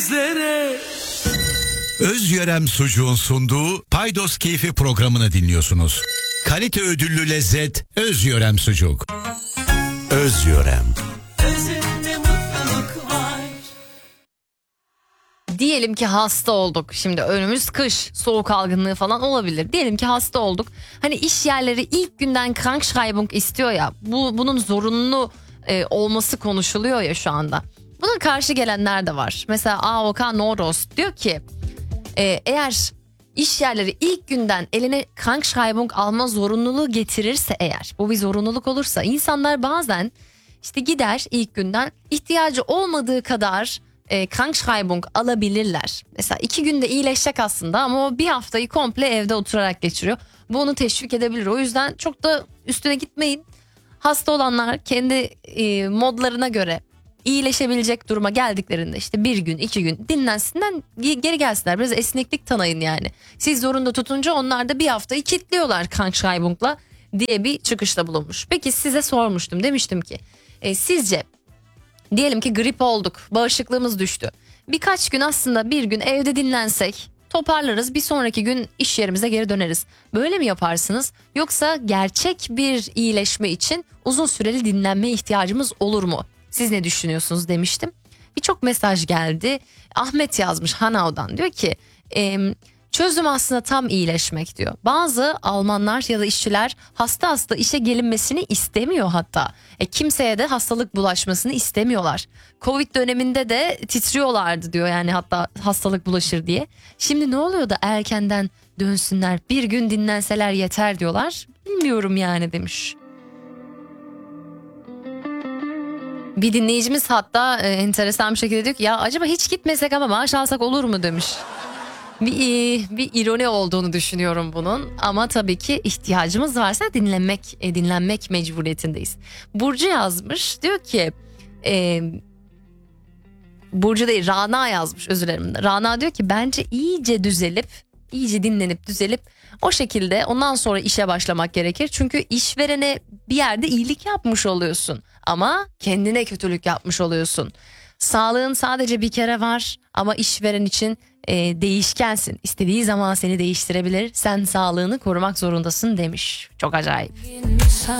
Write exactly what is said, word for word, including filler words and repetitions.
Özyörem Sucuğun sunduğu Paydos Keyfi programını dinliyorsunuz. Kalite ödüllü lezzet Özyörem Sucuk. Özyörem. Özünde mutluluk var. Diyelim ki hasta olduk. Şimdi önümüz kış, soğuk algınlığı falan olabilir. Diyelim ki hasta olduk. Hani iş yerleri ilk günden Krankschreibung istiyor ya. Bu bunun zorunlu e, olması konuşuluyor ya şu anda. Buna karşı gelenler de var. Mesela A O K Noros diyor ki e, eğer iş yerleri ilk günden eline Krankschreibung alma zorunluluğu getirirse, eğer bu bir zorunluluk olursa, insanlar bazen işte gider ilk günden ihtiyacı olmadığı kadar e, Krankschreibung alabilirler. Mesela iki günde iyileşecek aslında ama o bir haftayı komple evde oturarak geçiriyor. Bu onu teşvik edebilir. O yüzden çok da üstüne gitmeyin. Hasta olanlar kendi e, modlarına göre iyileşebilecek duruma geldiklerinde işte bir gün iki gün dinlensinler, geri gelsinler. Biraz esneklik tanıyın yani. Siz zorunda tutunca onlar da bir haftayı kilitliyorlar Krankschreibung'la diye bir çıkışta bulunmuş. Peki size sormuştum, demiştim ki e, sizce diyelim ki grip olduk, bağışıklığımız düştü. Birkaç gün aslında bir gün evde dinlensek toparlarız, bir sonraki gün iş yerimize geri döneriz. Böyle mi yaparsınız? Yoksa gerçek bir iyileşme için uzun süreli dinlenmeye ihtiyacımız olur mu? Siz ne düşünüyorsunuz demiştim. Birçok mesaj geldi. Ahmet yazmış Hanau'dan, diyor ki e, çözüm aslında tam iyileşmek diyor. Bazı Almanlar ya da işçiler hasta hasta işe gelinmesini istemiyor hatta. E, kimseye de hastalık bulaşmasını istemiyorlar. Covid döneminde de titriyorlardı diyor, yani hatta hastalık bulaşır diye. Şimdi ne oluyor da erkenden dönsünler, bir gün dinlenseler yeter diyorlar. Bilmiyorum yani demiş. Bir dinleyicimiz hatta e, enteresan bir şekilde diyor ki ya acaba hiç gitmesek ama maaş alsak olur mu demiş. Bir, bir ironi olduğunu düşünüyorum bunun, ama tabii ki ihtiyacımız varsa dinlenmek e, dinlenmek mecburiyetindeyiz. Burcu yazmış, diyor ki e, Burcu değil Rana yazmış, özür dilerim. Rana diyor ki bence iyice düzelip iyice dinlenip düzelip o şekilde ondan sonra işe başlamak gerekir. Çünkü işverene bir yerde iyilik yapmış oluyorsun ama kendine kötülük yapmış oluyorsun. Sağlığın sadece bir kere var ama işveren için e, değişkensin. İstediği zaman seni değiştirebilir. Sen sağlığını korumak zorundasın demiş. Çok acayip.